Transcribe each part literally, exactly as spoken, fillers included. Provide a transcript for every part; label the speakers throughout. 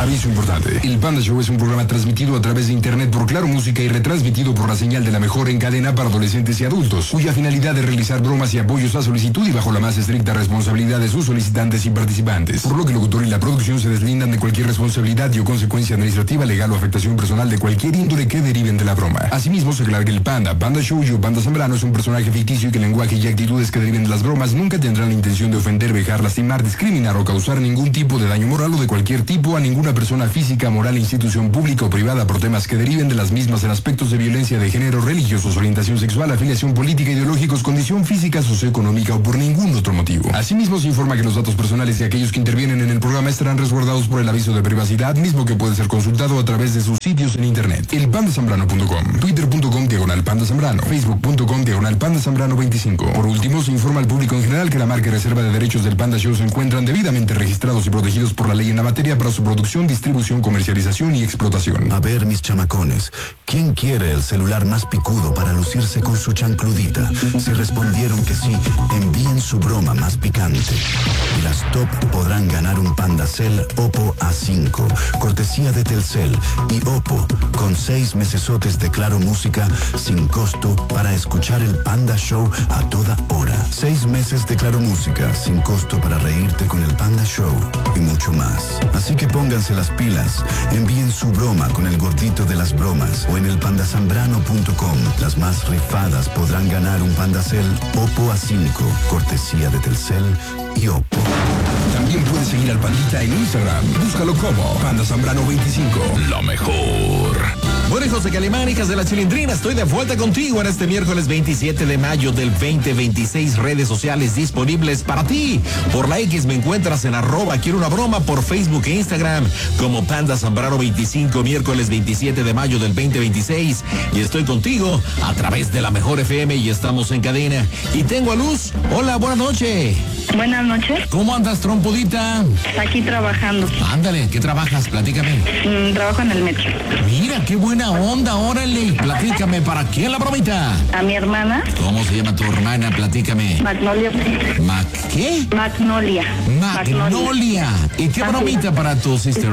Speaker 1: Aviso importante. El Panda Show es un programa transmitido a través de internet por Claro Música y retransmitido por la señal de la mejor en cadena para adolescentes y adultos, cuya finalidad es realizar bromas y apoyos a solicitud y bajo la más estricta responsabilidad de sus solicitantes y participantes. Por lo que el locutor y la producción se deslindan de cualquier responsabilidad y o consecuencia administrativa, legal o afectación personal de cualquier índole que deriven de la broma. Asimismo, se aclara que el Panda, Panda Show y o Panda Zambrano es un personaje ficticio y que el lenguaje y actitudes que deriven de las bromas nunca tendrán la intención de ofender, vejar, lastimar, discriminar o causar ningún tipo de daño moral o de cualquier tipo a ninguna persona física, moral, institución pública o privada por temas que deriven de las mismas en aspectos de violencia de género, religiosos, orientación sexual, afiliación política, ideológicos, condición física, socioeconómica o por ningún otro motivo. Asimismo, se informa que los datos personales de aquellos que intervienen en el programa estarán resguardados por el aviso de privacidad, mismo que puede ser consultado a través de sus sitios en internet. el panda zambrano punto com, twitter punto com diagonal panda zambrano, facebook punto com diagonal panda zambrano veinticinco. Por último, se informa al público en general que la marca y reserva de derechos del Panda Show se encuentran debidamente registrados y protegidos por la ley en la materia para su producción, distribución, comercialización y explotación.
Speaker 2: A ver, mis chamacones, ¿quién quiere el celular más picudo para lucirse con su chancludita? Si respondieron que sí, envíen su broma más picante. Y las top podrán ganar un Pandacel Oppo A cinco, cortesía de Telcel y Oppo, con seis mesesotes de Claro Música sin costo para escuchar el Panda Show a toda hora. Seis meses de Claro Música sin costo para reírte con el Panda Show y mucho más. Así que pónganse las pilas, envíen su broma con el gordito de las bromas o en el panda zambrano punto com. Las más rifadas podrán ganar un Pandacel Oppo A cinco, cortesía de Telcel y Oppo.
Speaker 1: También puedes seguir al Pandita en Instagram. Búscalo como Panda Zambrano veinticinco. Lo mejor.
Speaker 3: Bueno, hijos de Calimán, hijas de la Chilindrina, estoy de vuelta contigo en este miércoles veintisiete de mayo del veinte veintiséis. Redes sociales disponibles para ti. Por la X me encuentras en arroba quiero una broma, por Facebook e Instagram como Panda Zambrano veinticinco, miércoles veintisiete de mayo del veinte veintiséis. Y estoy contigo a través de la mejor F M y estamos en cadena. Y tengo a Luz. Hola, buenas noches.
Speaker 4: Buenas noches.
Speaker 3: ¿Cómo andas, trompudita?
Speaker 4: Aquí trabajando.
Speaker 3: Ándale, ¿qué trabajas? Platícame.
Speaker 4: Mm, trabajo en el metro.
Speaker 3: Mira, qué buena onda, órale. Platícame, ¿para quién la bromita?
Speaker 4: A mi hermana.
Speaker 3: ¿Cómo se llama tu hermana? Platícame.
Speaker 4: Magnolia.
Speaker 3: ¿Mac qué?
Speaker 4: Magnolia.
Speaker 3: Magnolia. Magnolia. ¿Y qué bromita para tu sister?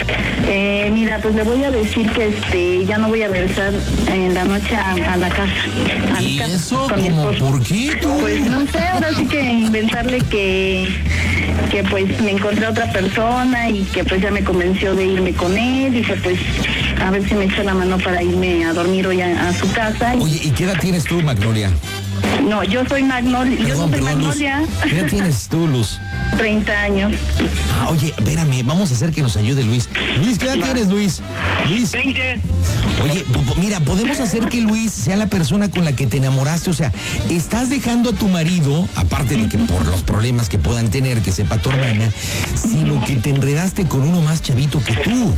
Speaker 4: Eh, mira, pues le voy a decir que este ya no voy a regresar en la noche a, a la casa. A
Speaker 3: ¿Y
Speaker 4: casa,
Speaker 3: eso? ¿Cómo? ¿Por qué tú?
Speaker 4: Pues no sé, ahora sí que inventarle que, que pues me encontré a otra persona y que pues ya me convenció de irme con él y que pues a ver si me echa la mano para irme a dormir hoy a, a su casa.
Speaker 3: Oye, ¿y qué edad tienes tú, Magnolia?
Speaker 4: No, yo soy Magnolia.
Speaker 3: Perdón,
Speaker 4: yo no soy
Speaker 3: perdón,
Speaker 4: Magnolia.
Speaker 3: Luz. ¿Qué edad tienes tú, Luz?
Speaker 4: treinta años.
Speaker 3: Ah, oye, espérame, vamos a hacer que nos ayude Luis. Luis, ¿qué edad tienes, Luis? Luis.
Speaker 4: veinte.
Speaker 3: Oye, mira, podemos hacer que Luis sea la persona con la que te enamoraste. O sea, estás dejando a tu marido, aparte de que por los problemas que puedan tener, que sepa tu hermana, sino que te enredaste con uno más chavito que tú.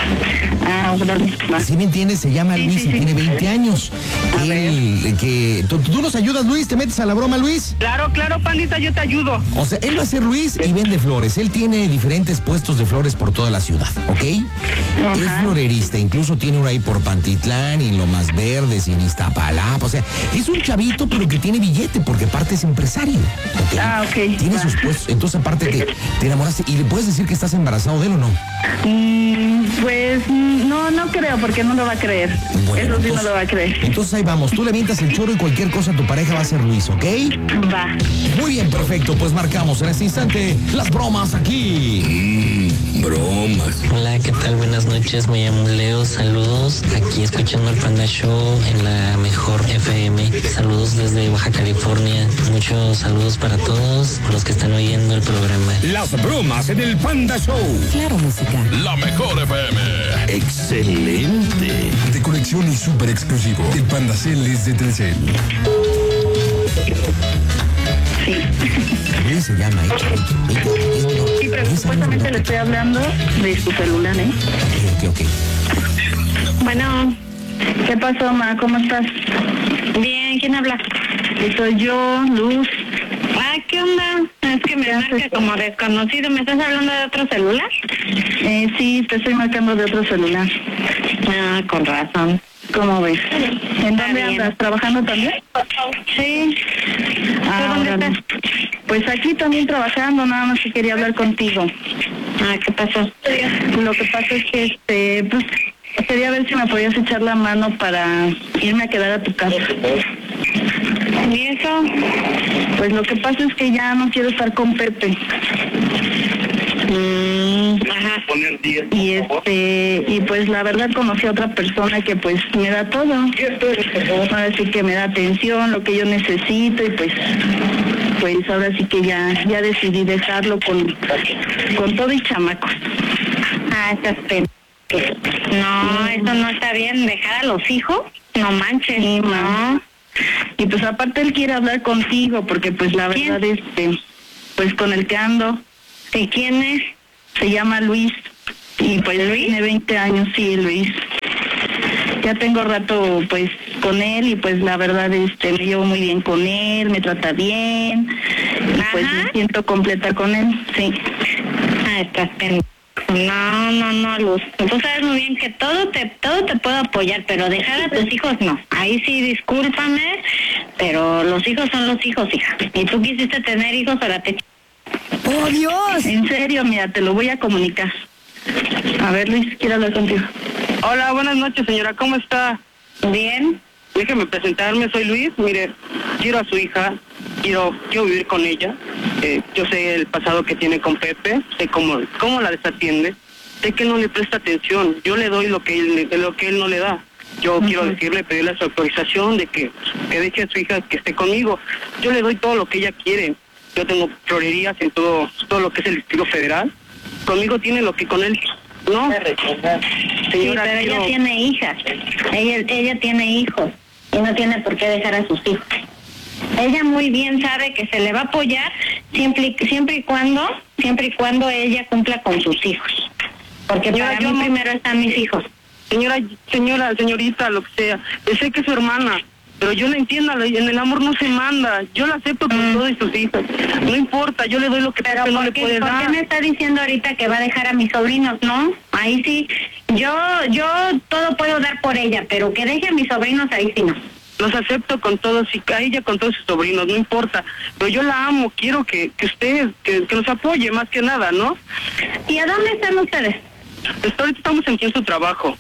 Speaker 4: Ah, bueno.
Speaker 3: ¿Sí me entiendes? Se llama
Speaker 4: Sí,
Speaker 3: Luis
Speaker 4: sí,
Speaker 3: y
Speaker 4: sí.
Speaker 3: tiene veinte años. Él, que, ¿tú, ¿Tú nos ayudas, Luis? ¿Te metes a la broma, Luis?
Speaker 4: Claro, claro, Pandita, yo te ayudo.
Speaker 3: O sea, él va a ser Luis y vende flores. Él tiene diferentes puestos de flores por toda la ciudad, ¿ok?
Speaker 4: Ajá.
Speaker 3: Es florerista, incluso tiene uno ahí por Pantitlán y Lomas Verdes y en Iztapalapa. O sea, es un chavito, pero que tiene billete porque aparte es empresario. ¿Okay?
Speaker 4: Ah, ok.
Speaker 3: Tiene
Speaker 4: Va.
Speaker 3: sus puestos. Entonces, aparte te, te enamoraste y le puedes decir que estás embarazado de él o no.
Speaker 4: Mm, pues no, no creo, porque no lo va a creer.
Speaker 3: Bueno,
Speaker 4: Eso sí
Speaker 3: entonces,
Speaker 4: no lo va a creer.
Speaker 3: Entonces ahí vamos. Tú le avientas el choro y cualquier cosa tu pareja va a ser Luis, ¿ok?
Speaker 4: Va.
Speaker 3: Muy bien, perfecto. Pues marcamos en este instante las bromas aquí.
Speaker 1: Mmm, bromas.
Speaker 5: Hola, ¿qué tal? Buenas noches, me llamo Leo, saludos. Aquí escuchando el Panda Show en la mejor F M. Saludos desde Baja California. Muchos saludos para todos los que están oyendo el programa.
Speaker 1: Las bromas en el Panda Show.
Speaker 6: Claro Música.
Speaker 1: La mejor F M. Excelente. De conexión y súper exclusivo. El Pandacel es de Telcel.
Speaker 4: Sí.
Speaker 3: ¿Qué se llama? ¿eh?
Speaker 4: Sí, pero supuestamente le estoy hablando de su celular, ¿eh?
Speaker 3: Ok, ok, ok.
Speaker 4: Bueno. ¿Qué pasó, ma? ¿Cómo estás? Bien, ¿quién habla? Soy yo, Luz.
Speaker 7: Ah, ¿qué onda? Es que me marca como desconocido. ¿Me estás hablando de otro celular?
Speaker 4: Eh, sí, te estoy marcando de otro celular.
Speaker 7: Ah, con razón.
Speaker 4: ¿Cómo ves? ¿En
Speaker 7: Está
Speaker 4: dónde
Speaker 7: bien.
Speaker 4: andas? ¿Trabajando también?
Speaker 7: Sí.
Speaker 4: Ah,
Speaker 7: ¿Tú dónde
Speaker 4: órale.
Speaker 7: estás?
Speaker 4: Pues aquí también trabajando, nada más que quería hablar contigo.
Speaker 7: Ah, ¿qué pasó?
Speaker 4: Lo que pasa es que, este, pues, quería ver si me podías echar la mano para irme a quedar a tu casa.
Speaker 7: ¿Y eso?
Speaker 4: Pues lo que pasa es que ya no quiero estar con Pepe.
Speaker 7: Mm, ajá.
Speaker 4: Y este, y pues la verdad conocí a otra persona que pues me da todo. Ahora sí que me da atención, lo que yo necesito y pues, pues ahora sí que ya, ya decidí dejarlo con, con todo y chamacos.
Speaker 7: Ah, estás pen... No, eso no está bien, dejar a los hijos, no manches,
Speaker 4: Sí,
Speaker 7: no.
Speaker 4: ma. Y pues aparte él quiere hablar contigo porque pues la
Speaker 7: ¿Quién?
Speaker 4: verdad este, pues con el que ando.
Speaker 7: ¿Y quién es?
Speaker 4: Se llama Luis y pues tiene veinte años, sí, Luis. Ya tengo rato pues con él y pues la verdad este me llevo muy bien con él, me trata bien y pues
Speaker 7: Ajá.
Speaker 4: me siento completa con él, sí.
Speaker 7: Ah, estás pen... No, no, no, Luz. Tú sabes muy bien que todo te todo te puedo apoyar, pero dejar a tus hijos no. Ahí sí, discúlpame, pero los hijos son los hijos, hija. Y tú quisiste tener hijos, ahora te...
Speaker 4: ¡Oh, Dios! En serio, mira, te lo voy a comunicar. A ver, Luis, quiero hablar contigo.
Speaker 6: Hola, buenas noches, señora. ¿Cómo está?
Speaker 7: Bien.
Speaker 6: Déjeme presentarme. Soy Luis. Mire, quiero a su hija. Quiero, quiero vivir con ella. Eh, yo sé el pasado que tiene con Pepe. Sé cómo, cómo la desatiende. Sé que no le presta atención. Yo le doy lo que él, lo que él no le da. Yo uh-huh. quiero decirle, pedirle su autorización de que, que deje a su hija que esté conmigo. Yo le doy todo lo que ella quiere. Yo tengo florerías en todo, todo lo que es el Distrito Federal. Conmigo tiene lo que con él no.
Speaker 7: Señora, sí, pero quiero... ella tiene hijas. Ella, ella tiene hijos y no tiene por qué dejar a sus hijos. Ella muy bien sabe que se le va a apoyar siempre, siempre y cuando, siempre y cuando ella cumpla con sus hijos. Porque señora, para mí no... primero están mis hijos.
Speaker 6: Señora, señora, señorita, lo que sea. Yo sé que es su hermana. Pero yo la entiendo, en el amor no se manda. Yo la acepto con mm. todos sus hijos. No importa, yo le doy lo que
Speaker 7: pero
Speaker 6: no le puede
Speaker 7: ¿por
Speaker 6: dar.
Speaker 7: ¿Por qué me está diciendo ahorita que va a dejar a mis sobrinos? No, ahí sí. Yo yo todo puedo dar por ella, pero que deje a mis sobrinos ahí sí no.
Speaker 6: Los acepto con todos, y a ella con todos sus sobrinos, no importa. Pero yo la amo, quiero que, que usted, que, que nos apoye más que nada, ¿no?
Speaker 7: ¿Y a dónde están ustedes?
Speaker 6: Pues ahorita estamos aquí en su trabajo.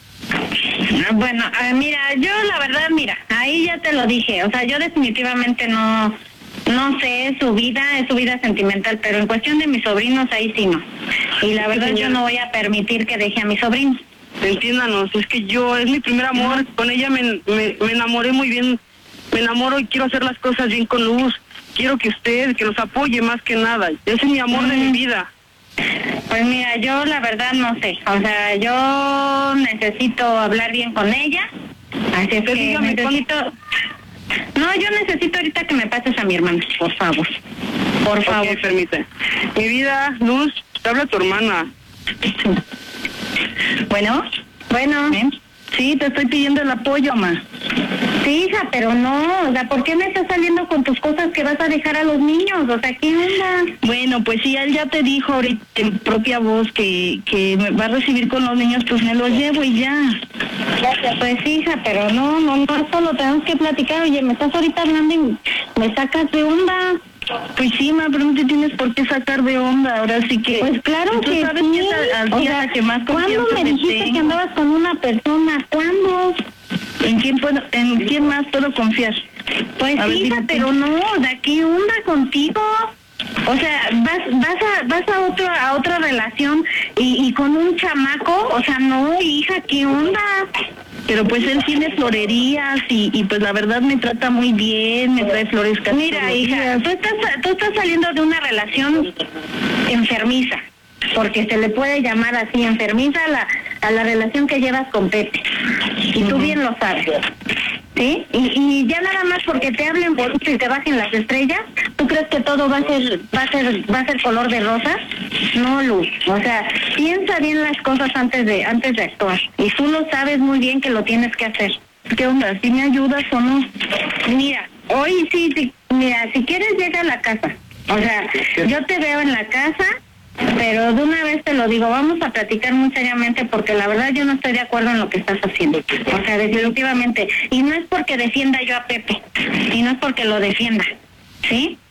Speaker 7: Bueno, eh, mira, yo la verdad, mira, ahí ya te lo dije, o sea, yo definitivamente no, no sé su vida, es su vida sentimental, pero en cuestión de mis sobrinos, ahí sí no. Y la verdad yo no voy a permitir que deje a mis sobrinos.
Speaker 6: Entiéndanos, es que yo, es mi primer amor, ¿no? Con ella me, me, me enamoré muy bien, me enamoro y quiero hacer las cosas bien con Luz. Quiero que usted, que nos apoye más que nada, ese es mi amor mm. de mi vida.
Speaker 7: Pues mira, yo la verdad no sé, o sea, yo necesito hablar bien con ella, así es que dígame, necesito... ¿cuándo? No, yo necesito ahorita que me pases a mi hermana, por favor, por favor.
Speaker 6: Ok, permite. Mi vida, Luz, te habla tu hermana.
Speaker 4: Bueno,
Speaker 7: bueno,
Speaker 4: ¿eh? Sí, te estoy pidiendo el apoyo, ma.
Speaker 7: Sí, hija, pero no, o sea, ¿por qué me estás saliendo con tus cosas que vas a dejar a los niños? O sea, ¿qué onda?
Speaker 4: Bueno, pues si él ya te dijo ahorita en propia voz que, que me va a recibir con los niños, pues me los llevo y ya.
Speaker 7: Pues hija, pero no, no, no, eso lo tenemos que platicar. Oye, me estás ahorita hablando y me sacas de onda.
Speaker 4: Pues sí, ma, pero no te tienes por qué sacar de onda, ahora sí que...
Speaker 7: Pues claro que
Speaker 4: sabes
Speaker 7: sí.
Speaker 4: Que es al, al
Speaker 7: o sea,
Speaker 4: que más
Speaker 7: ¿cuándo me dijiste tengo? que andabas con una persona? ¿Cuándo?
Speaker 4: ¿En quién puedo, en quién más puedo confiar?
Speaker 7: Pues a hija, ver, pero no, ¿de qué onda contigo? O sea, vas vas a vas a otra a otra relación y, y con un chamaco, o sea, no, hija, ¿qué onda?
Speaker 4: Pero pues él tiene florerías y, y pues la verdad me trata muy bien, me trae flores casi.
Speaker 7: Mira, hija, tú estás, tú estás saliendo de una relación enfermiza, porque se le puede llamar así, enfermiza a la, a la relación que llevas con Pepe. Y tú bien lo sabes. ¿Sí? Y, y ya nada más porque te hablen bonito y te bajen las estrellas, ¿tú crees que todo va a ser va a ser va a ser color de rosa? No, Luz, o sea, piensa bien las cosas antes de antes de actuar, y tú lo sabes muy bien que lo tienes que hacer.
Speaker 4: ¿Qué onda? ¿Si me ayudas o no?
Speaker 7: Mira, hoy sí, sí, mira, si quieres llega a la casa, o sea, yo te veo en la casa, pero de una vez te lo digo, vamos a platicar muy seriamente porque la verdad yo no estoy de acuerdo en lo que estás haciendo. O sea, definitivamente. Y no es porque defienda yo a Pepe, y no es porque lo defienda, ¿sí?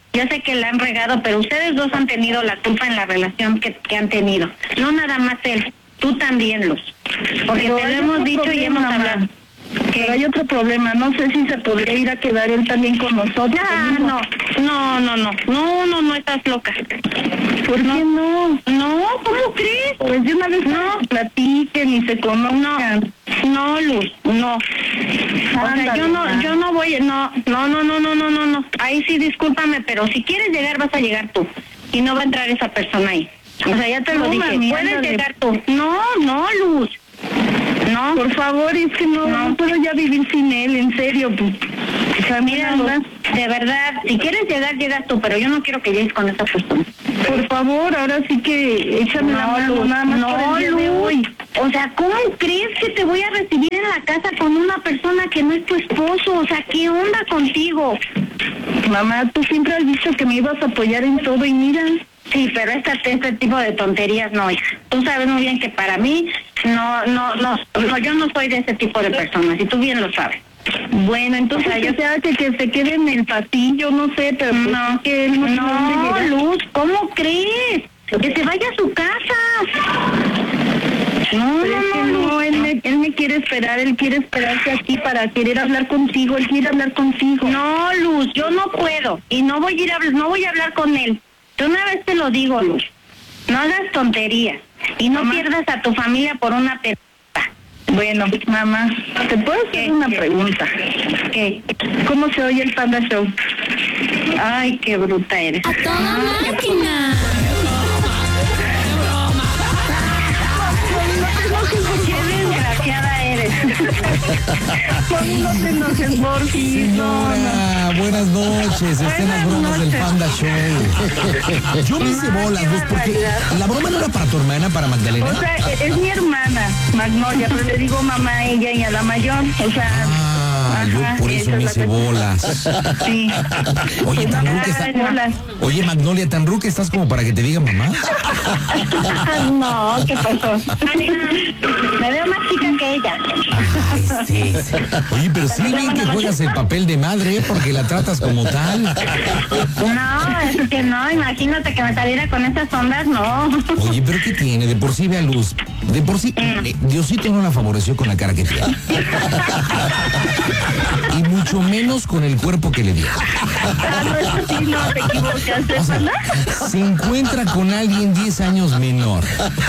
Speaker 7: Yo sé que la han regado, pero ustedes dos han tenido la culpa en la relación que, que han tenido. No nada más él, tú también, Luz. Porque
Speaker 4: Pero
Speaker 7: te lo
Speaker 4: hay
Speaker 7: hemos
Speaker 4: otro
Speaker 7: dicho y
Speaker 4: problema,
Speaker 7: hemos
Speaker 4: mamá.
Speaker 7: hablado.
Speaker 4: Pero hay otro problema, no sé si se podría ir a quedar él también con nosotros.
Speaker 7: Ah, no, no, no, no, no, no, no estás loca.
Speaker 4: ¿Por qué no?
Speaker 7: No, ¿cómo crees?
Speaker 4: Pues de una vez no platiquen y se conozcan.
Speaker 7: No, Luz, no. O sea,
Speaker 4: Ándale,
Speaker 7: yo no,
Speaker 4: ma.
Speaker 7: yo no voy, no, no, no, no, no, no, no, no. Ahí sí, discúlpame, pero si quieres llegar, vas a llegar tú. Y no va a entrar esa persona ahí. O sea, ya te lo
Speaker 4: No,
Speaker 7: dije.
Speaker 4: mami,
Speaker 7: Puedes
Speaker 4: ándale.
Speaker 7: llegar tú. No, no, Luz. No.
Speaker 4: Por favor, es que no,
Speaker 7: No.
Speaker 4: no puedo ya vivir sin él, en serio. Pues, o sea,
Speaker 7: Mira,
Speaker 4: mira,
Speaker 7: Luz, de verdad, si quieres llegar, llegas tú, pero yo no quiero que llegues con esa persona.
Speaker 4: por favor, ahora sí que échame la mano,
Speaker 7: Luz,
Speaker 4: nada más
Speaker 7: no,
Speaker 4: por el día de
Speaker 7: Luz.
Speaker 4: hoy.
Speaker 7: O sea, ¿cómo crees que te voy a recibir en la casa con una persona que no es tu esposo? O sea, ¿qué onda contigo?
Speaker 4: Mamá, tú siempre has dicho que me ibas a apoyar en todo y mira.
Speaker 7: Sí, pero este, este tipo de tonterías no, hija. Tú sabes muy bien que para mí, no, no, no, no, yo no soy de ese tipo de personas, y tú bien lo sabes.
Speaker 4: Bueno, entonces
Speaker 7: O sea,
Speaker 4: que
Speaker 7: yo-
Speaker 4: sea que, que se quede en el pasillo, no sé, pero pues,
Speaker 7: No,
Speaker 4: que él no, tiene
Speaker 7: no,
Speaker 4: dónde llegar.
Speaker 7: Luz, ¿cómo crees? Que se vaya a su casa. No,
Speaker 4: Pero es que
Speaker 7: no,
Speaker 4: no,
Speaker 7: no,
Speaker 4: él me, él me quiere esperar, él quiere esperarse aquí para querer hablar contigo, él quiere hablar contigo.
Speaker 7: No, Luz, yo no puedo y no voy a ir a hablar, no voy a hablar con él. De una vez te lo digo, Luz. No hagas tonterías y no
Speaker 4: Mamá.
Speaker 7: pierdas a tu familia por una pelota.
Speaker 4: Bueno, mamá, ¿te puedo hacer
Speaker 7: ¿Qué?
Speaker 4: una pregunta?
Speaker 7: ¿Qué?
Speaker 4: ¿Cómo se oye el Panda Show?
Speaker 7: Ay, qué bruta eres.
Speaker 8: ¡A toda máquina!
Speaker 7: Qué desgraciada eres.
Speaker 4: No te enojes, Borgi, no, no.
Speaker 3: Señora, buenas noches. Estén las
Speaker 7: Buenas
Speaker 3: bromas del
Speaker 7: noches.
Speaker 3: Panda Show. Yo me hice bolas, Luz, porque la broma no era para tu hermana, para Magdalena.
Speaker 4: O sea, e- es mi hermana, Magnolia, pero le digo mamá a ella y a la mayor, o sea...
Speaker 3: Ah, yo
Speaker 4: ajá,
Speaker 3: por eso
Speaker 4: esa
Speaker 3: me
Speaker 4: es la
Speaker 3: hice
Speaker 4: cuestión.
Speaker 3: bolas.
Speaker 4: Sí.
Speaker 3: Oye, tan ruca está-
Speaker 4: Ay, bolas.
Speaker 3: Oye, Magnolia, tan ruca estás como para que te diga mamá.
Speaker 7: No, ¿qué pasó? Me veo más chica que ella.
Speaker 3: Ay, sí, sí. Oye, pero sí bien que juegas el papel de madre, ¿eh? Porque la tratas como tal.
Speaker 7: No, es que no, imagínate que me saliera con esas ondas, no.
Speaker 3: Oye, pero ¿qué tiene? De por sí ve a Luz. De por sí, eh, Diosito no la favoreció con la cara que tiene. Y mucho menos con el cuerpo que le dio.
Speaker 4: Ah, no, eso sí, no te equivocaste,
Speaker 3: O sea,
Speaker 4: ¿verdad?
Speaker 3: se encuentra con alguien diez años menor.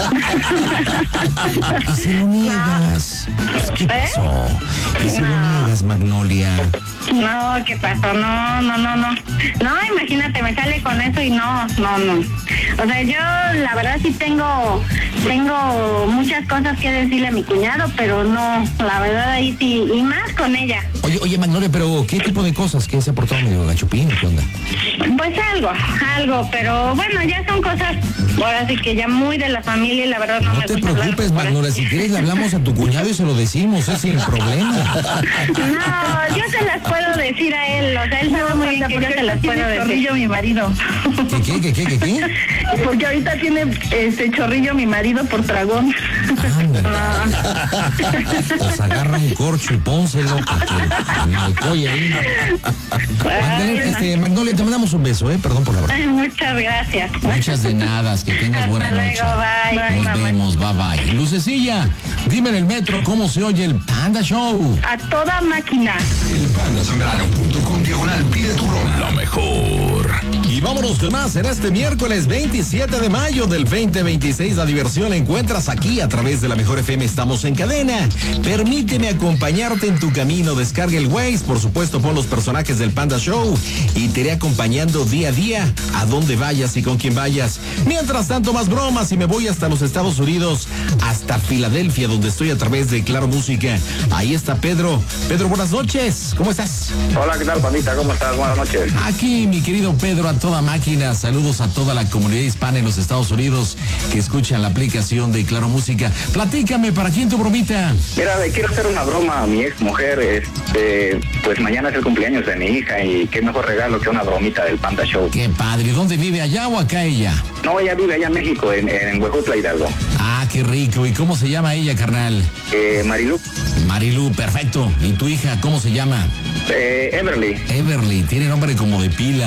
Speaker 3: Y se lo niegas. ¿Qué pasó? Y se lo niegas, Magnolia.
Speaker 7: No, ¿qué pasó? No, no, no, no. No, imagínate, me sale con eso y no, no, no. O sea, yo la verdad sí tengo, tengo muchas cosas que decirle a mi cuñado, pero no, la verdad ahí sí, y más con ella.
Speaker 3: Oye, oye, Magnolia, pero ¿qué tipo de cosas? ¿Qué se ha portado medio gachupín? ¿Qué onda?
Speaker 7: Pues algo, algo, pero bueno, ya son cosas, ahora sí que ya muy de la familia y la verdad no,
Speaker 3: No
Speaker 7: me
Speaker 3: te
Speaker 7: gusta hablar
Speaker 3: preocupes,
Speaker 7: por eso.
Speaker 3: Magnolia. Si quieres, le hablamos a tu cuñado y se lo decimos. Es sin problema.
Speaker 7: No, yo se las puedo decir a él, o sea, él sabe muy bien que yo se las puedo
Speaker 4: Tiene
Speaker 7: decir.
Speaker 4: chorrillo mi marido.
Speaker 3: ¿Qué, qué, qué, qué, qué? qué?
Speaker 4: Porque ahorita tiene este chorrillo mi marido por tragón.
Speaker 3: Ándale. Pues agarra un corcho y pónselo porque me alcohol ahí. Magdalena, este, Magnolia, te mandamos un beso, ¿eh? Perdón por la broma.
Speaker 7: Ay, muchas gracias.
Speaker 3: Muchas de nada, que tengas buena
Speaker 7: Hasta
Speaker 3: noche.
Speaker 7: luego, bye.
Speaker 3: Nos
Speaker 7: Bye,
Speaker 3: vemos, bye bye. Lucecilla, dime en el metro cómo se oye el Panda Show.
Speaker 4: A toda máquina.
Speaker 1: El pandasambrano punto com diagonal pide tu broma.
Speaker 3: Lo mejor. Y vámonos de más en este miércoles veintisiete de mayo del veinte veintiséis. La diversión la encuentras aquí a través de la Mejor F M. Estamos en cadena. Permíteme acompañarte en tu camino. Descarga el Waze, por supuesto, pon los personajes del Panda Show y te iré acompañando día a día a donde vayas y con quien vayas. Mientras tanto, más bromas y me voy hasta los Estados Unidos, hasta Filadelfia, donde estoy a través de Claro Música. Ahí está Pedro. Pedro, buenas noches. ¿Cómo estás?
Speaker 9: Hola, ¿qué tal, pandita? ¿Cómo estás? Buenas noches.
Speaker 3: Aquí, mi querido Pedro, a toda máquina. Saludos a toda la comunidad hispana en los Estados Unidos que escuchan la aplicación de Claro Música. Platícame, ¿para quién tu bromita?
Speaker 9: Mira, le quiero hacer una broma a mi ex mujer. Este, pues mañana es el cumpleaños de mi hija y qué mejor regalo que una bromita del Panda Show.
Speaker 3: Qué padre. ¿Dónde vive, allá o acá ella?
Speaker 9: No, ella vive allá en México, en, en Huejutla, Hidalgo.
Speaker 3: Ah, qué rico. ¿Y cómo se llama ella, carnal?
Speaker 9: Eh, Marilu.
Speaker 3: Marilu, perfecto. ¿Y tu hija, cómo se llama?
Speaker 9: Eh, Everly.
Speaker 3: Everly, tiene nombre como de pila.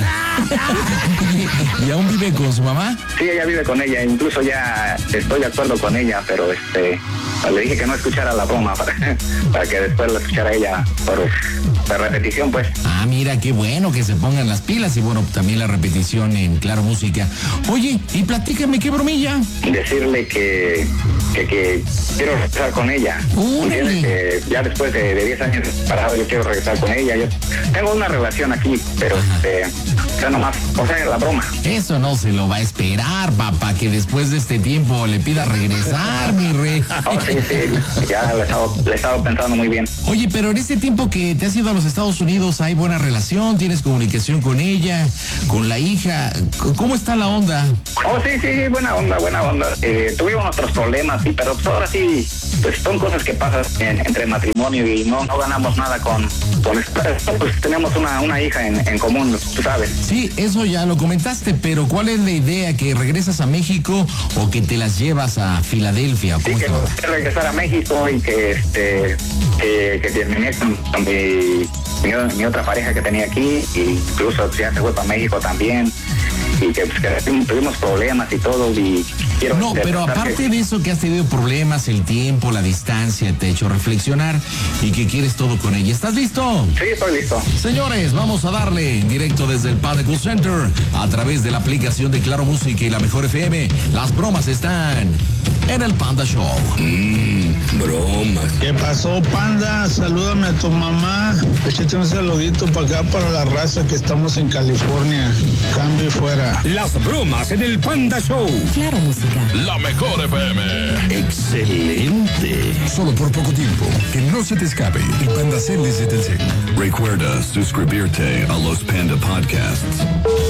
Speaker 3: ¿Y aún vive con su mamá?
Speaker 9: Sí, ella vive con ella, incluso ya estoy de acuerdo con ella, pero este le dije que no escuchara la broma para, para que después la escuchara ella por, por repetición, pues.
Speaker 3: Ah, mira, qué bueno que se pongan las pilas y bueno, también la repetición en Claro Música. Oye, y platícame, ¿qué bromilla?
Speaker 9: Decirle que, que, que quiero regresar con ella. ¿Entiendes? Que ya después de, de diez años parado yo quiero regresar con ella. Yo tengo una relación aquí, pero este, ya nomás, o sea, la broma.
Speaker 3: Eso no se lo va a esperar, papá, que después de este tiempo le pida regresar, mi rey.
Speaker 9: Oh, sí, sí, ya le he, estado, le he estado pensando muy bien.
Speaker 3: Oye, pero en este tiempo que te has ido a los Estados Unidos, ¿hay buena relación? ¿Tienes comunicación con ella, con la hija? ¿Cómo está la onda?
Speaker 9: Oh, sí, sí, buena onda, buena onda. Eh, tuvimos nuestros problemas, sí, pero pues ahora sí, pues son cosas que pasan en, entre matrimonio y no, no ganamos nada con, con estar, pues tenemos una, una hija en, en común, tú sabes.
Speaker 3: Sí, eso ya lo comentaste, pero ¿cuál es la idea? ¿Que regresas a México o que te las llevas a Filadelfia?
Speaker 9: Sí, que que regresar a México y que este que, que terminé con, con mi, mi, mi otra pareja que tenía aquí, y incluso ya se fue para México también, y que, pues, que tuvimos problemas y todo, y quiero...
Speaker 3: No, pero aparte que... de eso, que has tenido problemas, el tiempo, la distancia, te ha hecho reflexionar y que quieres todo con ella. ¿Estás listo?
Speaker 9: Sí, estoy listo.
Speaker 3: Señores, vamos a darle en directo desde el Panda Cool Center a través de la aplicación de Claro Música y la Mejor F M. Las bromas están en el Panda Show.
Speaker 10: Mmm, bromas. ¿Qué pasó, Panda? Salúdame a tu mamá. Échate un saludito para acá, para la raza que estamos en California. Cambio y fuera.
Speaker 11: Las bromas en el Panda Show.
Speaker 8: Claro Música.
Speaker 11: La Mejor F M.
Speaker 1: Excelente. Solo por poco tiempo. Que no se te escape. El Panda Cel desde Telcel.
Speaker 2: Recuerda suscribirte a los Panda Podcasts.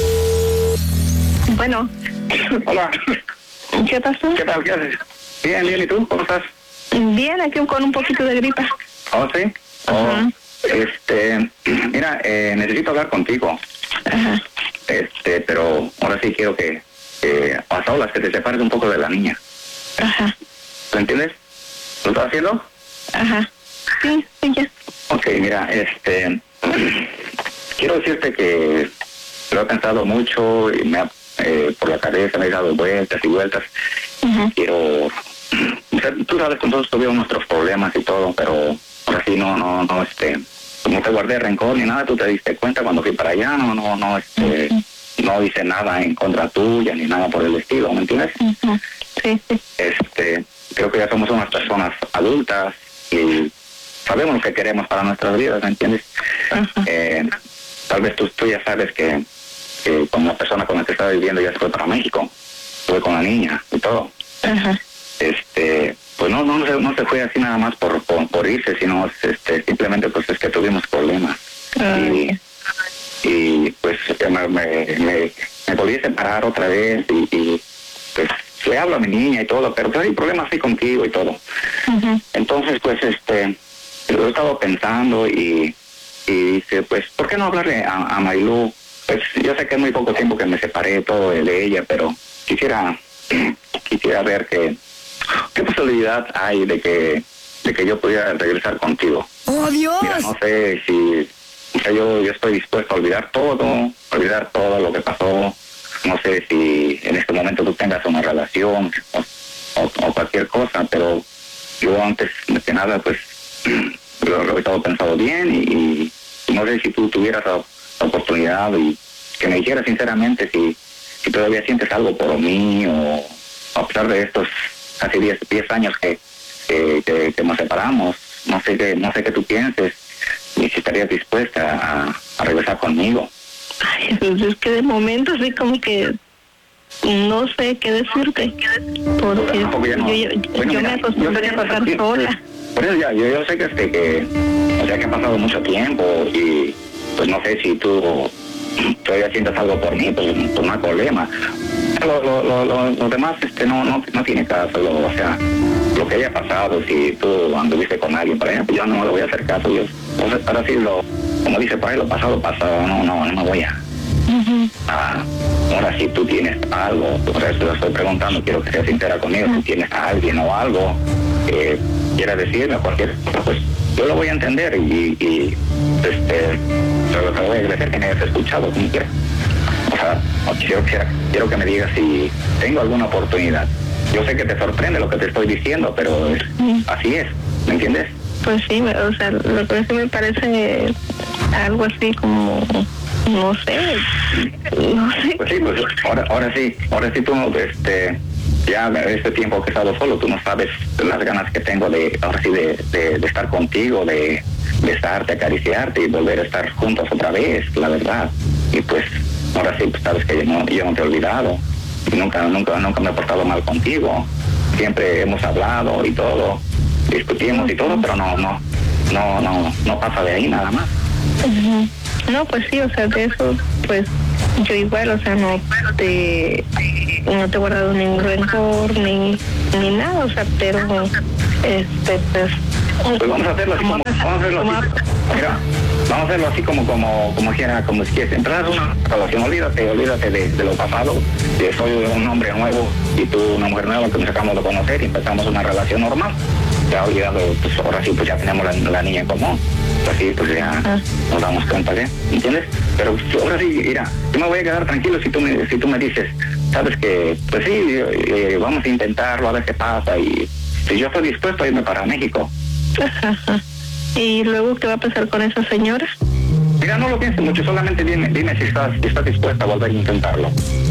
Speaker 4: Bueno.
Speaker 9: Hola.
Speaker 4: ¿Qué pasó?
Speaker 9: ¿Qué tal? ¿Qué haces? Bien, bien. ¿Y tú? ¿Cómo estás?
Speaker 4: Bien, aquí con un poquito de gripa.
Speaker 9: ¿Oh, sí? Oh,
Speaker 4: Ajá.
Speaker 9: Este, mira, eh, necesito hablar contigo.
Speaker 4: Ajá.
Speaker 9: Este, pero ahora sí quiero que, que a solas, que te separes un poco de la niña.
Speaker 4: Ajá.
Speaker 9: ¿Lo entiendes? ¿Lo estás haciendo?
Speaker 4: Ajá. Sí, sí, ya.
Speaker 9: Ok, mira, este, quiero decirte que lo he pensado mucho y me ha, eh, por la cabeza me he dado vueltas y vueltas.
Speaker 4: Uh-huh.
Speaker 9: Quiero, o sea, tú sabes que nosotros tuvimos nuestros problemas y todo, pero ahora sí no, no, no, este, no te guardé rencor ni nada. Tú te diste cuenta cuando fui para allá, no, no, no, este, uh-huh. no hice nada en contra tuya ni nada por el estilo, ¿me entiendes?
Speaker 4: Uh-huh. Sí, sí.
Speaker 9: Este, creo que ya somos unas personas adultas y sabemos lo que queremos para nuestras vidas, ¿me entiendes? Uh-huh. Eh, tal vez tú, tú ya sabes que, que con la persona con la que estaba viviendo ya se fue para México, fue con la niña y todo.
Speaker 4: Uh-huh.
Speaker 9: Este, pues no, no, no, se, no se fue así nada más por, por, por irse, sino este, simplemente pues es que tuvimos problemas. Uh-huh. Y, y pues me, me, me, me volví a separar otra vez y, y pues le hablo a mi niña y todo, pero pues hay problemas así contigo y todo. Uh-huh. Entonces pues este, lo he estado pensando y, y dice, pues, ¿por qué no hablarle a, a Marilu? Pues yo sé que es muy poco tiempo que me separé todo de ella, pero quisiera, quisiera ver que, qué posibilidad hay de que, de que yo pudiera regresar contigo.
Speaker 8: ¡Oh, Dios!
Speaker 9: Mira, no sé si, o sea, yo, yo estoy dispuesto a olvidar todo, olvidar todo lo que pasó. No sé si en este momento tú tengas una relación o, o, o cualquier cosa, pero yo antes de nada, pues, lo, lo he estado pensando bien y, y no sé si tú tuvieras la, la oportunidad y que me dijeras sinceramente si, si todavía sientes algo por mí o a pesar de estos casi diez años que, que, que, que nos separamos, no sé qué, no sé qué tú pienses y si estarías dispuesta a, a regresar conmigo.
Speaker 4: Ay, pues es que de momento así como que no sé qué decirte, porque no. yo, yo, bueno, yo mira, me acostumbré a pasar sola.
Speaker 9: Por eso ya, yo, yo sé que, este, que, o sea, que ha pasado mucho tiempo y pues no sé si tú todavía sientas algo por mí, pues, pues no hay problema. Lo, lo, lo, lo, lo demás este, no, no, no tiene caso, lo, o sea, lo que haya pasado, si tú anduviste con alguien para allá, pues yo no le voy a hacer caso. Yo, o sea, para decirlo, como dice por ahí, lo pasado, pasado, no, no, no me voy a, uh-huh. a, ahora si tú tienes algo, por eso lo estoy preguntando, quiero que seas sincera conmigo, si tienes a alguien o algo que quieras decirme, cualquier cosa, pues yo lo voy a entender y, y este, pero te voy a agradecer que me hayas escuchado como quieras. O sea, quiero, quiero, quiero que me digas si tengo alguna oportunidad. Yo sé que te sorprende lo que te estoy diciendo, pero es, así es, ¿me entiendes?
Speaker 4: Pues sí, o sea, lo que sí me parece algo así como, no sé, no sé.
Speaker 9: Pues sí, pues ahora, ahora sí, ahora sí tú, este, ya este tiempo que he estado solo, tú no sabes las ganas que tengo de, ahora sí, de, de, de estar contigo, de besarte, acariciarte y volver a estar juntos otra vez, la verdad. Y pues, ahora sí, pues sabes que yo no, yo no te he olvidado. Y nunca, nunca, nunca me he portado mal contigo. Siempre hemos hablado y todo, discutimos y todo, pero no, no, no, no, no pasa de ahí nada más.
Speaker 4: Uh-huh. No, pues sí, o sea, de eso, pues yo igual, o sea, no te, no te he guardado ningún rencor ni, ni nada, o sea, pero, este, pues.
Speaker 9: Pues vamos a hacerlo así como, vamos a hacerlo así. Mira, vamos a hacerlo así como, como, como quiera, como si quieres entrar a una relación, olvídate, olvídate de, de lo pasado, que soy un hombre nuevo y tú una mujer nueva que nos acabamos de conocer y empezamos una relación normal. Ya olvidado, pues ahora sí, pues ya tenemos la, la niña en común. Así pues ya ah. nos damos cuenta, ¿eh? ¿Entiendes? Pero ahora sí, mira, yo me voy a quedar tranquilo si tú me, si tú me dices, sabes que, pues sí, eh, vamos a intentarlo, a ver qué pasa, y si yo estoy dispuesto a irme para México.
Speaker 4: ¿Y luego qué va a pasar con esa señora?
Speaker 9: Mira, no lo pienses mucho, solamente dime, dime si estás, si estás dispuesta a volver a intentarlo.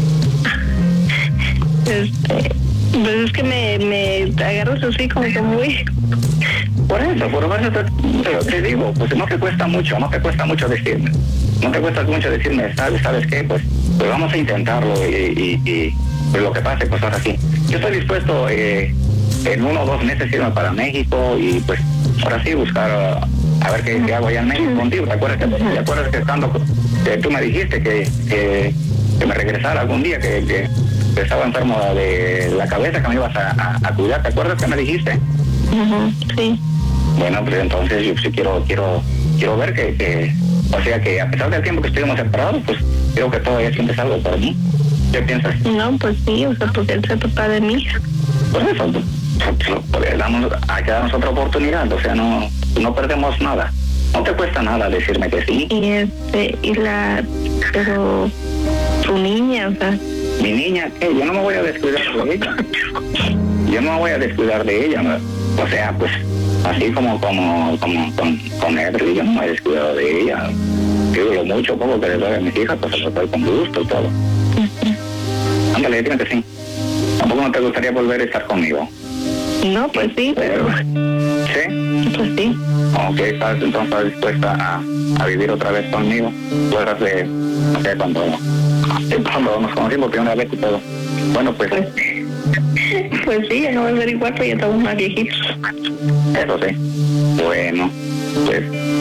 Speaker 4: Este, pues es que me, me agarras así como que muy...
Speaker 9: Por eso, por eso te, te, te digo, pues no te cuesta mucho, no te cuesta mucho decirme. No te cuesta mucho decirme, ¿sabes, sabes qué? Pues, pues vamos a intentarlo y, y, y pues lo que pase, pues ahora sí. Yo estoy dispuesto eh, en uno o dos meses irme para México y pues ahora sí buscar uh, a ver qué, qué hago allá en México contigo. ¿Te acuerdas que, ¿te acuerdas que estando, que tú me dijiste que, que, que me regresara algún día, que, que, que estaba enfermo de la cabeza, que me ibas a, a, a cuidar? ¿Te acuerdas que me dijiste?
Speaker 4: Uh-huh, sí.
Speaker 9: Bueno, pues entonces yo sí quiero, quiero, quiero ver que, que, o sea que a pesar del tiempo que estuvimos separados, pues creo que todavía sientes algo por mí. ¿Qué piensas?
Speaker 4: No, pues sí, o sea, porque él se papá de mí.
Speaker 9: Por eso, pues, pues, damos, hay que darnos otra oportunidad, o sea, no, no perdemos nada. No te cuesta nada decirme que sí.
Speaker 4: Y este, y la, pero tu niña, o sea.
Speaker 9: Mi niña, ¿qué? Yo no me voy a descuidar de ella. Yo no me voy a descuidar de ella, ¿no? O sea, pues, así como, como, como con, con Edri, yo no me he descuidado de ella. Digo, lo mucho, poco que le doy a mis hijas, pues se lo doy con gusto y todo. Uh-huh. Ándale, dime que sí. ¿Tampoco no te gustaría volver a estar conmigo?
Speaker 4: No, pues sí, pero...
Speaker 9: ¿Sí?
Speaker 4: Pues sí.
Speaker 9: Ok, ¿estás entonces estás dispuesta a, a vivir otra vez conmigo? Fueras de, no sé, cuando, cuando nos conocimos primera vez y todo. Bueno, pues...
Speaker 4: Pues, pues sí, ya no va a ser igual, pero ya estamos más viejitos.
Speaker 9: Eso sí. Bueno, pues...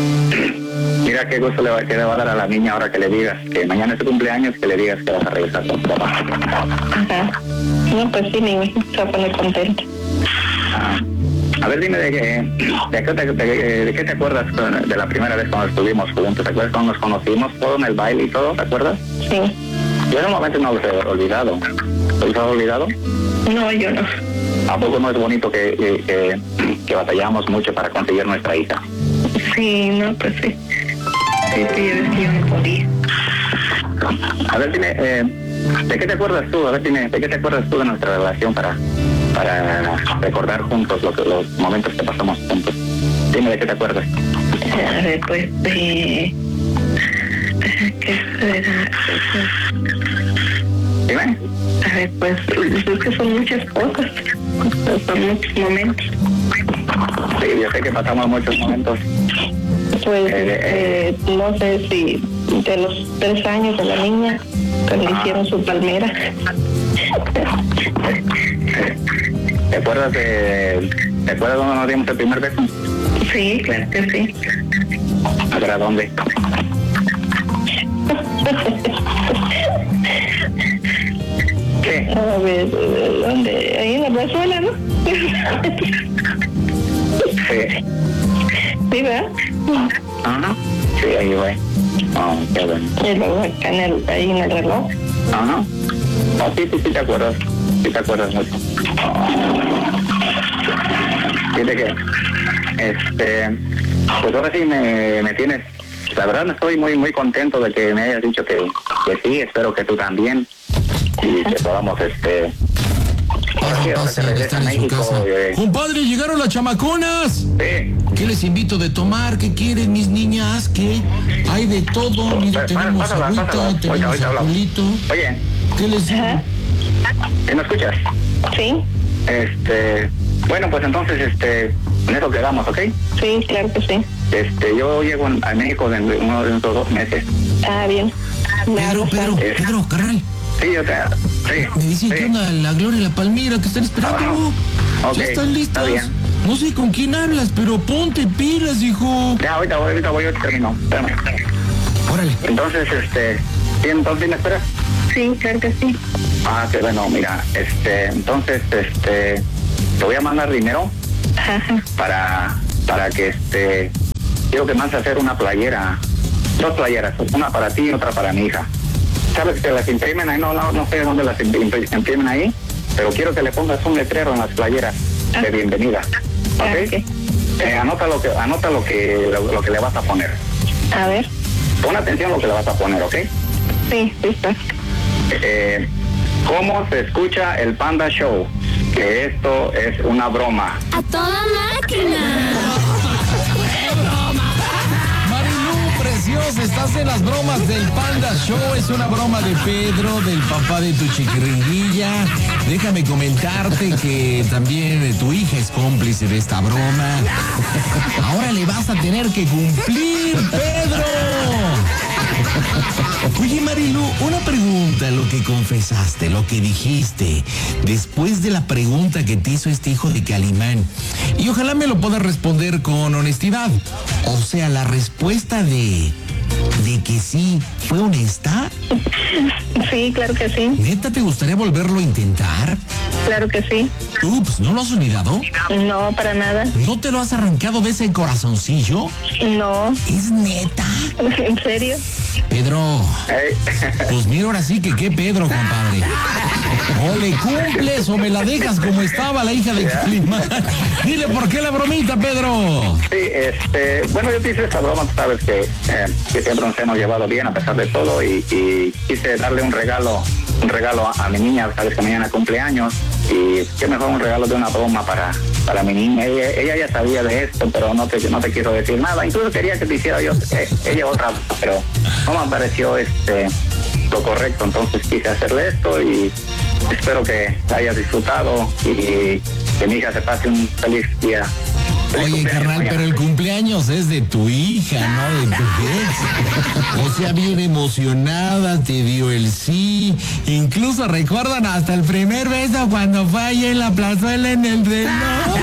Speaker 9: Mira qué gusto le va, que le va a dar a la niña ahora que le digas que mañana es tu cumpleaños, que le digas que vas a regresar con tu papá.
Speaker 4: Ajá. No, pues sí, mi hija se va a poner contenta.
Speaker 9: Ah. A ver, dime de qué, de, qué te, de, de qué te acuerdas de la primera vez cuando estuvimos juntos. ¿Te acuerdas cuando nos conocimos todo en el baile y todo? ¿Te acuerdas?
Speaker 4: Sí.
Speaker 9: Yo en un momento no los he olvidado. ¿Los has olvidado?
Speaker 4: No, yo no.
Speaker 9: ¿A poco no es bonito que, que, que, que batallamos mucho para conseguir nuestra hija?
Speaker 4: Sí, no, pues sí. Sí, sí, yo decía, yo no podía.
Speaker 9: A ver, dime, eh, ¿de qué te acuerdas tú? A ver, dime, ¿de qué te acuerdas tú de nuestra relación para, para recordar juntos lo que, los momentos que pasamos juntos? Dime, ¿de qué te acuerdas?
Speaker 4: A ver, pues, de... ¿Qué será?
Speaker 9: Dime.
Speaker 4: A ver, pues, es que son muchas cosas. Son muchos momentos.
Speaker 9: Sí, yo sé que pasamos muchos momentos.
Speaker 4: Pues, eh, eh, no sé si de los tres años de la niña, cuando ah. hicieron su palmera.
Speaker 9: ¿Te acuerdas de... ¿Te acuerdas cuando nos dimos el primer beso?
Speaker 4: Sí, claro que sí.
Speaker 9: A ver, ¿a dónde? ¿Qué?
Speaker 4: A ver, ¿dónde? Ahí en la plazuela, ¿no?
Speaker 9: Sí.
Speaker 4: ¿Sí, verdad?
Speaker 9: Ajá. Sí, ahí voy. Oh, qué bueno.
Speaker 4: Y luego acá en el, ahí en el reloj.
Speaker 9: Ajá. Oh, sí, sí, sí, te acuerdas. Sí, te acuerdas mucho. Fíjate que, este, pues ahora sí me, me tienes, la verdad estoy muy, muy contento de que me hayas dicho que, que sí, espero que tú también, y que podamos, este,
Speaker 3: Están en su casa.
Speaker 9: eh.
Speaker 3: Compadre, llegaron las chamaconas.
Speaker 9: Sí.
Speaker 3: ¿Qué les invito de tomar? ¿Qué quieren mis niñas? ¿Qué? Hay de todo. Mira, tenemos
Speaker 9: pásala,
Speaker 3: agüita,
Speaker 9: pásala.
Speaker 3: tenemos
Speaker 9: Ahorita hablamos.
Speaker 3: alcoholito.
Speaker 9: Oye,
Speaker 3: ¿Qué les digo?
Speaker 9: ¿sí me escuchas?
Speaker 7: Sí,
Speaker 9: Este, bueno, pues entonces, este, en eso quedamos, ¿ok?
Speaker 7: sí, claro que sí.
Speaker 9: Este, yo llego a México en uno de estos dos meses.
Speaker 7: Ah, bien.
Speaker 3: Pedro, Pedro, Pedro, carnal.
Speaker 9: Sí, o sea, sí.
Speaker 3: Me dicen
Speaker 9: sí.
Speaker 3: que onda la Gloria y la Palmira que están esperando.
Speaker 9: Ah, ok,
Speaker 3: Ya están listas.
Speaker 9: está bien.
Speaker 3: No sé con quién hablas, pero ponte pilas, hijo.
Speaker 9: Ya, ahorita voy, ahorita voy, yo termino. Espérame.
Speaker 3: Órale.
Speaker 9: Entonces, este, ¿sí, entonces me esperas?
Speaker 7: Sí, claro que sí.
Speaker 9: Ah, que bueno, mira, este, entonces, este, te voy a mandar dinero
Speaker 7: Ajá.
Speaker 9: para, para que, este, quiero que mandes a hacer una playera, dos playeras, una para ti y otra para mi hija. ¿Sabes que las imprimen ahí? No, no, no sé dónde las imprimen ahí, pero quiero que le pongas un letrero en las playeras de bienvenida. ¿Ok?
Speaker 7: Okay.
Speaker 9: Eh, anota lo que, anota lo que, lo, lo que le vas a poner.
Speaker 7: A ver.
Speaker 9: Pon atención a lo que le vas a poner, ¿ok?
Speaker 7: Sí, sí está.
Speaker 9: Eh, ¿Cómo se escucha el Panda Show? Que esto es una broma.
Speaker 8: ¡A toda máquina!
Speaker 3: Preciosa, estás en las bromas del Panda Show. Es una broma de Pedro, del papá de tu chiquiringuilla. Déjame comentarte que también tu hija es cómplice de esta broma. Ahora le vas a tener que cumplir, Pedro. Oye, Marilu, una pregunta, lo que confesaste, lo que dijiste, después de la pregunta que te hizo este hijo de Calimán, y ojalá me lo puedas responder con honestidad. O sea, la respuesta de, de que sí, ¿fue honesta?
Speaker 7: Sí, claro que sí.
Speaker 3: ¿Neta te gustaría volverlo a intentar?
Speaker 7: Claro que sí.
Speaker 3: Ups, ¿no lo has olvidado?
Speaker 7: No, para nada.
Speaker 3: ¿No te lo has arrancado de ese corazoncillo?
Speaker 7: No.
Speaker 3: ¿Es neta?
Speaker 7: ¿En serio?
Speaker 3: Pedro, pues mira ahora sí que qué Pedro, compadre. O le cumples o me la dejas como estaba la hija de Calimán. Dile por qué la bromita, Pedro.
Speaker 9: Sí, este, bueno, yo te hice esta broma, tú sabes que, eh, que siempre nos hemos llevado bien a pesar de todo y, y quise darle un regalo, un regalo a, a mi niña, sabes que mañana cumpleaños y qué mejor un regalo de una broma para, para mi niña. Ella, ella ya sabía de esto, pero no te, no te quiso decir nada. Incluso quería que te hiciera yo, eh, ella otra, pero no me pareció este lo correcto, entonces quise hacerle esto y espero que hayas disfrutado y que mi hija se pase un feliz día.
Speaker 3: Oye, carnal, pero el cumpleaños es de tu hija, no de tu ex. O sea, bien emocionada, te dio el sí. Incluso recuerdan hasta el primer beso cuando fue ahí en la plazuela en el reloj.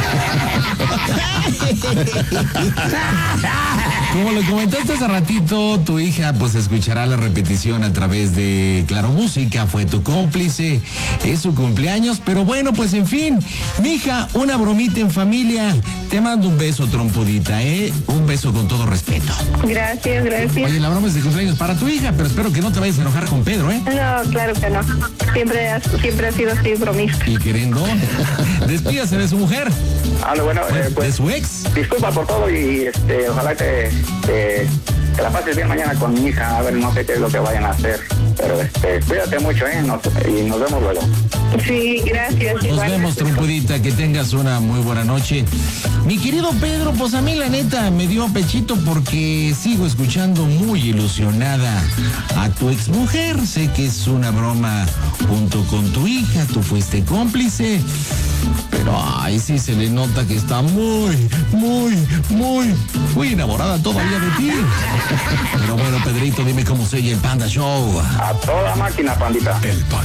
Speaker 3: Como lo comentaste hace ratito, tu hija pues escuchará la repetición a través de Claro Música, fue tu cómplice, es su cumpleaños, pero bueno, pues en fin, mija, una bromita en familia. Te mando un beso, trompudita, ¿eh? Un beso con todo respeto.
Speaker 7: Gracias, gracias.
Speaker 3: Oye, la broma es de cumpleaños para tu hija, pero espero que no te vayas a enojar con Pedro, ¿eh?
Speaker 7: No, claro que no. Siempre ha, siempre ha sido así bromista.
Speaker 3: Y queriendo, despídase de su mujer.
Speaker 9: Ah, bueno, eh, pues,
Speaker 3: ¿de su ex?
Speaker 9: Disculpa por todo y este, ojalá que, que, que la pases bien mañana con mi hija. A ver, no sé qué es lo que vayan a hacer, pero este, cuídate mucho, ¿eh? Nos, y nos vemos luego.
Speaker 7: Sí, gracias.
Speaker 3: Nos
Speaker 7: igual.
Speaker 3: vemos, trompudita, que tengas una muy buena noche. Mi querido Pedro, pues a mí la neta me dio pechito porque sigo escuchando muy ilusionada a tu exmujer. Sé que es una broma junto con tu hija, tú fuiste cómplice. Pero ay, sí se le nota que está muy, muy, muy, muy enamorada todavía de ti. Pero bueno, Pedrito, dime cómo se oye el Panda Show.
Speaker 9: A toda máquina, pandita.
Speaker 11: El Panda